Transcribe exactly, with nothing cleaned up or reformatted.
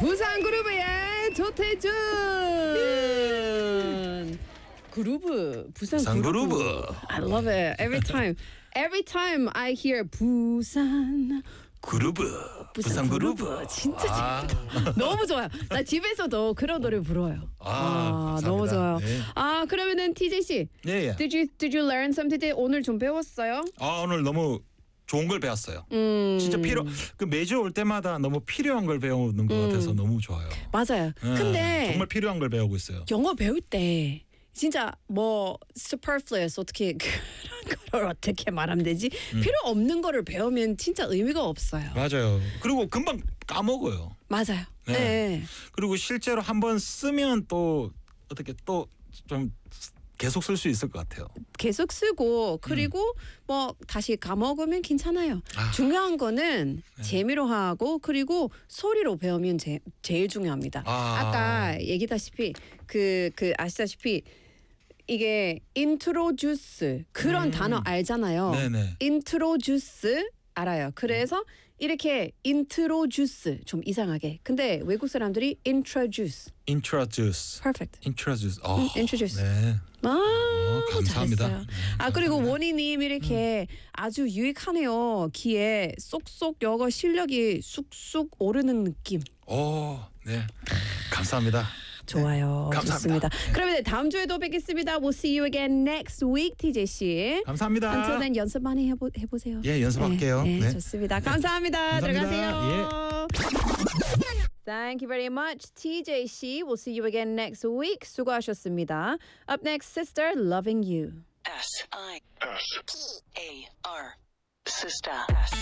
부산 그루브의 조태준. 그루브, 부산, 부산 그루브. 그루브. I love it every time. Every time I hear 부산 그루브. 부산 그루브 진짜 아. 재밌다. 너무 좋아요. 나 집에서도 그런 노래 불러요. 아, 아 너무 좋아요. 네. 아 그러면은 티제이 씨, 예, 예. did you did you learn something today? 오늘 좀 배웠어요? 아, 오늘 너무 좋은 걸 배웠어요. 음 진짜 필요 그 매주 올 때마다 너무 필요한 걸 배우는 것 같아서 너무 좋아요. 맞아요. 예, 근데 정말 필요한 걸 배우고 있어요. 영어 배울 때 진짜 뭐 superfluous 어떻게 그런 걸 어떻게 말하면 되지? 음. 필요 없는 거를 배우면 진짜 의미가 없어요. 맞아요. 그리고 금방 까먹어요. 맞아요. 네. 네. 그리고 실제로 한번 쓰면 또 어떻게 또 좀 계속 쓸 수 있을 것 같아요. 계속 쓰고 그리고 뭐 다시 까먹으면 괜찮아요. 아. 중요한 거는 네. 재미로 하고 그리고 소리로 배우면 제, 제일 중요합니다. 아. 아까 얘기다시피 그, 그 아시다시피 이게 인트로듀스 그런 음. 단어 알잖아요. 네네. 인트로듀스 알아요. 그래서 이렇게 인트로듀스 좀 이상하게. 근데 외국 사람들이 introduce. introduce. perfect. introduce. 어, 음, introduce. 네. 아, 어, 감사합니다. 잘했어요. 네, 아 그리고 감사합니다. 원희님 이렇게 아주 유익하네요. 귀에 쏙쏙 영어 실력이 쑥쑥 오르는 느낌. 오, 네. 감사합니다. 좋아요. 감사합니다. 좋습니다. 네. 그러면 다음 주에도 뵙겠습니다. We'll see you again next week, 티제이 씨. 감사합니다. Until then 연습 많이 해보, 해보세요. 예, 연습할게요. 네, 네, 네. 좋습니다. 감사합니다. 감사합니다. 들어가세요. Thank you very much, 티제이 씨. We'll see you again next week. 수고하셨습니다. Up next, Sister, Loving You. S I S P A R Sister S